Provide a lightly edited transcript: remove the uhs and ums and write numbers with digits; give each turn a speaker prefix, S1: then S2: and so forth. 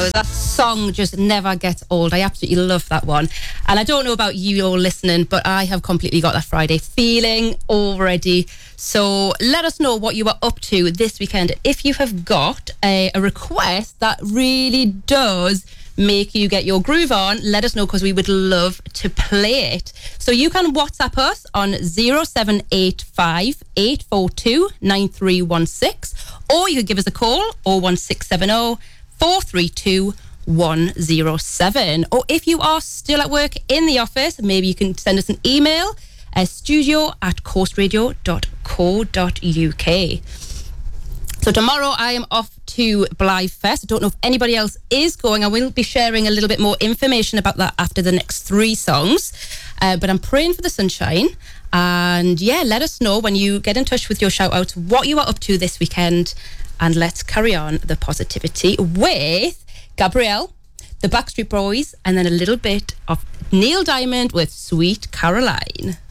S1: knows, that song just never gets old. I absolutely love that one. And I don't know about you all listening, but I have completely got that Friday feeling already. So let us know what you are up to this weekend. If you have got a request that really does make you get your groove on, let us know, because we would love to play it. So you can WhatsApp us on 0785 842 9316, or you could give us a call 01670 432 107. Or if you are still at work in the office, maybe you can send us an email studio@coastradio.co.uk. So tomorrow I am off to Blythe Fest. I don't know if anybody else is going. I will be sharing a little bit more information about that after the next 3 songs. But I'm praying for the sunshine. And yeah, let us know when you get in touch with your shout outs what you are up to this weekend. And let's carry on the positivity with Gabrielle, the Backstreet Boys, and then a little bit of Neil Diamond with Sweet Caroline.